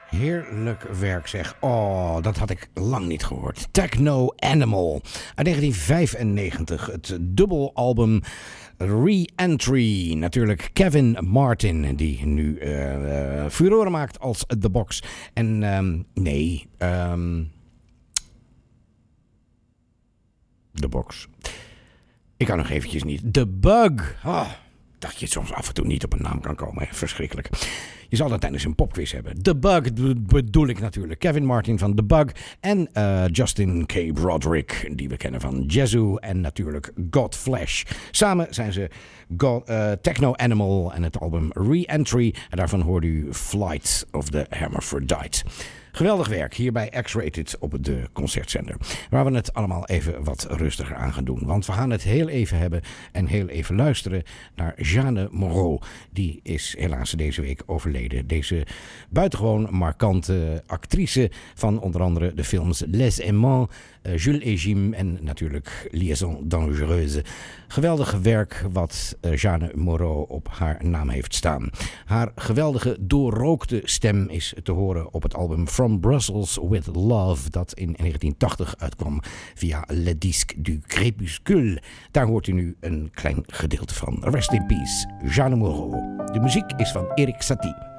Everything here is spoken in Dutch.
Heerlijk werk zeg. Oh, dat had ik lang niet gehoord. Techno Animal uit 1995. Het dubbelalbum Re-Entry. Natuurlijk Kevin Martin, die nu furoren maakt als The Box. En The Box. Ik kan nog eventjes niet. The Bug. Dat je soms af en toe niet op een naam kan komen. Hè? Verschrikkelijk. Je zal dat tijdens een popquiz hebben. The Bug bedoel ik natuurlijk. Kevin Martin van The Bug. En Justin K. Broderick. Die we kennen van Yazoo. En natuurlijk Godflesh. Samen zijn ze Techno Animal en het album Re-Entry. En daarvan hoorde u Flight of the Hermaphrodite. Geweldig werk hier bij X-Rated op de concertzender. Waar we het allemaal even wat rustiger aan gaan doen. Want we gaan het heel even hebben en heel even luisteren naar Jeanne Moreau. Die is helaas deze week overleden. Deze buitengewoon markante actrice van onder andere de films Les Aimants, Jules et Jim en natuurlijk Liaison Dangereuse. Geweldig werk wat Jeanne Moreau op haar naam heeft staan. Haar geweldige doorrookte stem is te horen op het album From Brussels with Love, dat in 1980 uitkwam via Le Disque du Crépuscule. Daar hoort u nu een klein gedeelte van. Rest in peace, Jeanne Moreau. De muziek is van Erik Satie.